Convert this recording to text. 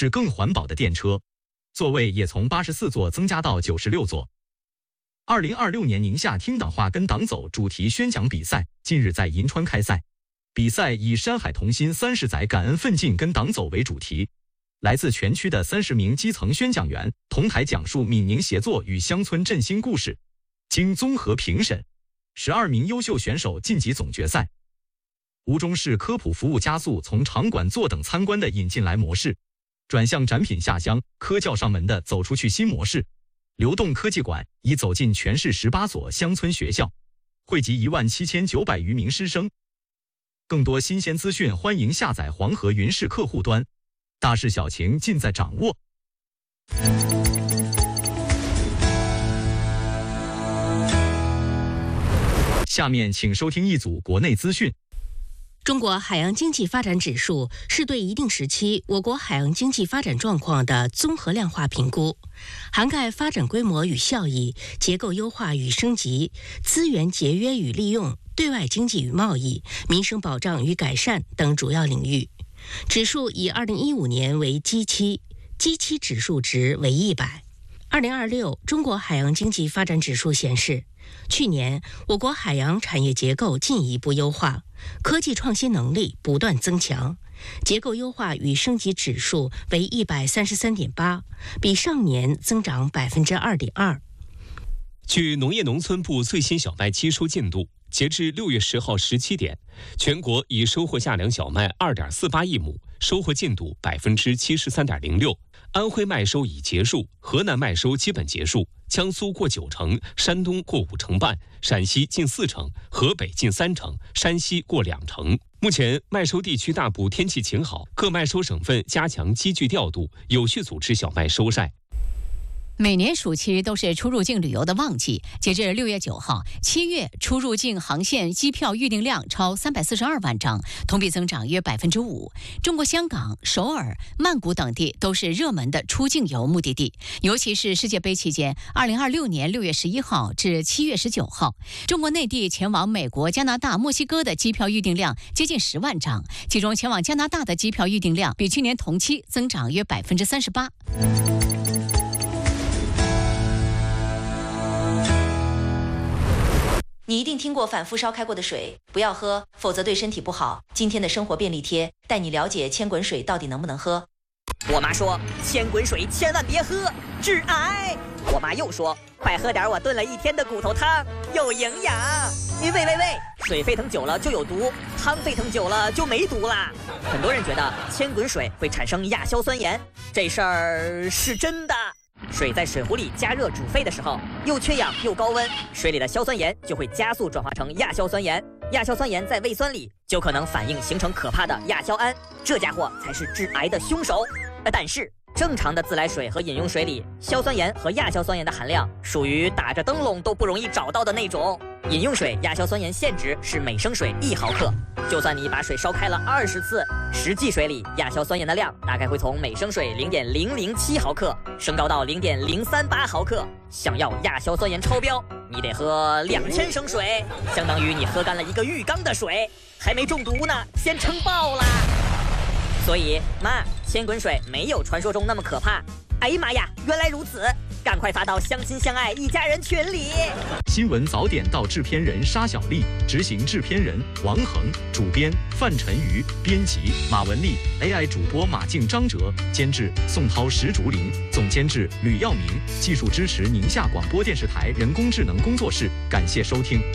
是更环保的电车，座位也从84座增加到96座。2026年宁夏听党话跟党走主题宣讲比赛近日在银川开赛，比赛以山海同心30载感恩奋进跟党走为主题，来自全区的30名基层宣讲员同台讲述闽宁协作与乡村振兴故事，经综合评审，12名优秀选手晋级总决赛。吴中市科普服务加速从场馆坐等参观的引进来模式，转向展品下乡、科教上门的走出去新模式。流动科技馆已走进全市18所乡村学校，汇集17900余名师生。更多新鲜资讯，欢迎下载黄河云视客户端，大事小情尽在掌握。下面请收听一组国内资讯。 中国海洋经济发展指数是对一定时期我国海洋经济发展状况的综合量化评估，涵盖发展规模与效益、结构优化与升级、资源节约与利用、对外经济与贸易、民生保障与改善等主要领域。指数以2015年为基期，基期指数值为100。2026中国海洋经济发展指数显示，去年我国海洋产业结构进一步优化，科技创新能力不断增强，结构优化与升级指数为133.8，比上年增长2.2%。 据农业农村部最新小麦期收进度，截至6月10号17点，全国已收获夏粮小麦2.48亿亩，收获进度73.06%。安徽麦收已结束，河南麦收基本结束，江苏过90%，山东过50%半，陕西近40%，河北近30%，山西过2%。目前麦收地区大部天气晴好，各麦收省份加强机具调度，有序组织小麦收晒。 每年暑期都是出入境旅游的旺季，截至6月9号，7月出入境航线机票预订量超342万张，同比增长约5%。中国香港、首尔、曼谷等地都是热门的出境游目的地，尤其是世界杯期间，2026年6月11号至7月19号，中国内地前往美国、加拿大、墨西哥的机票预订量接近10万张，其中前往加拿大的机票预订量比去年同期增长约38%。 你一定听过反复烧开过的水，不要喝，否则对身体不好。今天的生活便利贴带你了解千滚水到底能不能喝。 我妈说千滚水千万别喝，致癌。我妈又说快喝点我炖了1天的骨头汤，有营养。喂，水沸腾久了就有毒，汤沸腾久了就没毒啦。很多人觉得千滚水会产生亚硝酸盐，这事儿是真的。水在水壶里加热煮沸的时候，又缺氧又高温，水里的硝酸盐就会加速转化成亚硝酸盐。亚硝酸盐在胃酸里就可能反应形成可怕的亚硝胺，这家伙才是致癌的凶手。但是正常的自来水和饮用水里，硝酸盐和亚硝酸盐的含量属于打着灯笼都不容易找到的那种。饮用水亚硝酸盐限值是每升水1毫克，就算你把水烧开了20次，实际水里亚硝酸盐的量大概会从每升水0.007毫克升高到0.038毫克。想要亚硝酸盐超标，你得喝2000升水，相当于你喝干了1个浴缸的水，还没中毒呢，先撑爆啦。所以妈，千滚水没有传说中那么可怕。哎呀妈呀，原来如此，赶快发到相亲相爱一家人群里。 新闻早点到，制片人沙小丽，执行制片人王恒，主编范晨瑜，编辑马文丽 ，AI 主播马静、张哲，监制宋涛、石竹林，总监制吕耀明，技术支持宁夏广播电视台人工智能工作室。感谢收听。